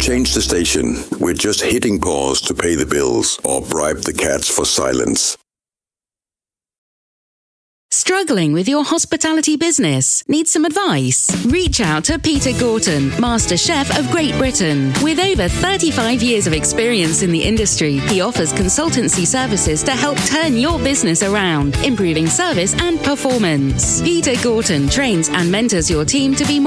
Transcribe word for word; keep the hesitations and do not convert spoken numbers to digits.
change the station. We're just hitting pause to pay the bills or bribe the cats for silence. Struggling with your hospitality business? Need some advice? Reach out to Peter Gorton, Master Chef of Great Britain. With over thirty-five years of experience in the industry, he offers consultancy services to help turn your business around, improving service and performance. Peter Gorton trains and mentors your team to be more